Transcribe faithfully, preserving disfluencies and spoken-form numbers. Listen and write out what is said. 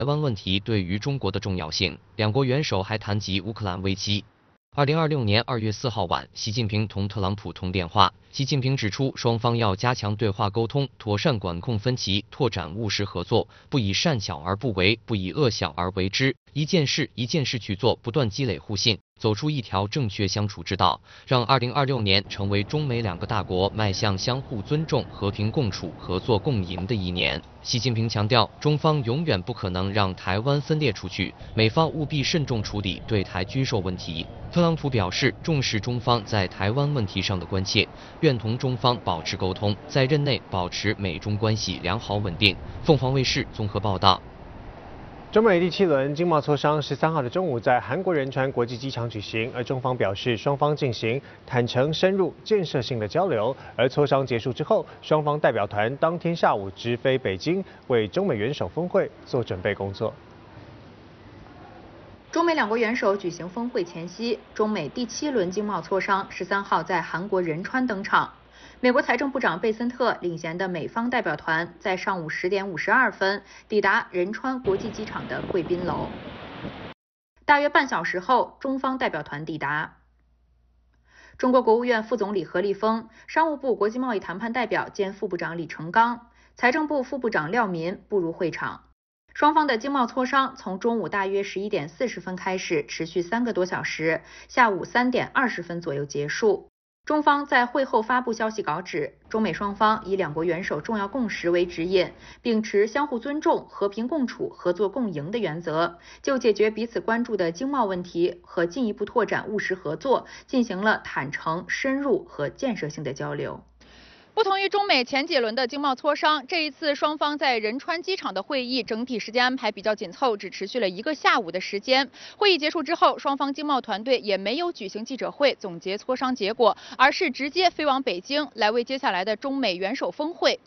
台湾问题对于中国的重要性，两国元首还谈及乌克兰危机。二零二六年二月四号晚，习近平同特朗普通电话。习近平指出，双方要加强对话沟通，妥善管控分歧，拓展务实合作，不以善小而不为，不以恶小而为之，一件事一件事去做，不断积累互信，走出一条正确相处之道，让二零二六年成为中美两个大国迈向相互尊重、和平共处、合作共赢的一年。习近平强调，中方永远不可能让台湾分裂出去，美方务必慎重处理对台军售问题。特朗普表示重视中方在台湾问题上的关切，愿同中方保持沟通，在任内保持美中关系良好稳定。凤凰卫视综合报道。 中美第七轮经贸磋商十三号的中午在韩国仁川国际机场举行，而中方表示双方进行坦诚、深入、建设性的交流。而磋商结束之后，双方代表团当天下午直飞北京，为中美元首峰会做准备工作。 中美两国元首举行峰会前夕，中美第七轮经贸磋商十三号在韩国仁川登场。美国财政部长贝森特领衔的美方代表团在上午十点五十二分抵达仁川国际机场的贵宾楼。大约半小时后，中方代表团抵达。中国国务院副总理何立峰、商务部国际贸易谈判代表兼副部长李成刚、财政部副部长廖民步入会场。双方的经贸磋商从中午大约十一点四十分开始，持续三个多小时，下午三点二十分左右结束。中方在会后发布消息稿指，中美双方以两国元首重要共识为指引，秉持相互尊重、和平共处、合作共赢的原则，就解决彼此关注的经贸问题和进一步拓展务实合作，进行了坦诚、深入和建设性的交流。 不同于中美前几轮的经贸磋商，这一次双方在仁川机场的会议整体时间安排比较紧凑，只持续了一个下午的时间。会议结束之后，双方经贸团队也没有举行记者会总结磋商结果，而是直接飞往北京，来为接下来的中美元首峰会